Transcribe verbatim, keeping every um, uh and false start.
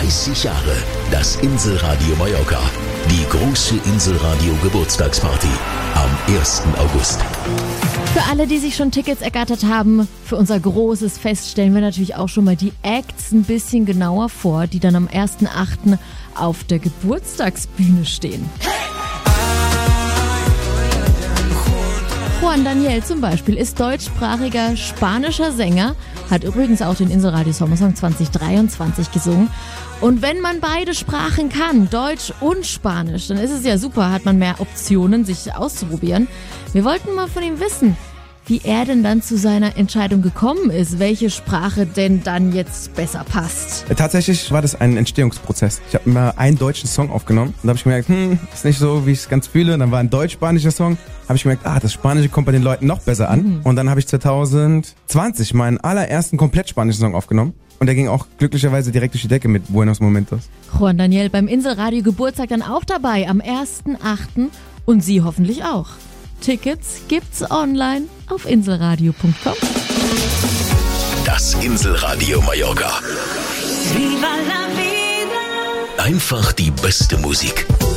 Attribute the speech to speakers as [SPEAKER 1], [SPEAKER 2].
[SPEAKER 1] dreißig Jahre das Inselradio Mallorca. Die große Inselradio Geburtstagsparty am ersten August.
[SPEAKER 2] Für alle, die sich schon Tickets ergattert haben, für unser großes Fest stellen wir natürlich auch schon mal die Acts ein bisschen genauer vor, die dann am ersten achten auf der Geburtstagsbühne stehen. Juan Daniel zum Beispiel ist deutschsprachiger spanischer Sänger, hat übrigens auch den Inselradio Sommersong zwanzig dreiundzwanzig gesungen. Und wenn man beide Sprachen kann, Deutsch und Spanisch, dann ist es ja super, hat man mehr Optionen, sich auszuprobieren. Wir wollten mal von ihm wissen, wie er denn dann zu seiner Entscheidung gekommen ist, welche Sprache denn dann jetzt besser passt.
[SPEAKER 3] Tatsächlich war das ein Entstehungsprozess. Ich habe immer einen deutschen Song aufgenommen und da habe ich gemerkt, hm, ist nicht so, wie ich es ganz fühle. Und dann war ein deutsch-spanischer Song, habe ich gemerkt, ah, das Spanische kommt bei den Leuten noch besser an. Mhm. Und dann habe ich zwanzig zwanzig meinen allerersten komplett spanischen Song aufgenommen. Und der ging auch glücklicherweise direkt durch die Decke mit Buenos Momentos.
[SPEAKER 2] Juan Daniel beim Inselradio Geburtstag dann auch dabei am ersten achten und Sie hoffentlich auch. Tickets gibt's online auf inselradio punkt com.
[SPEAKER 1] Das Inselradio Mallorca.
[SPEAKER 4] Viva la vida.
[SPEAKER 1] Einfach die beste Musik.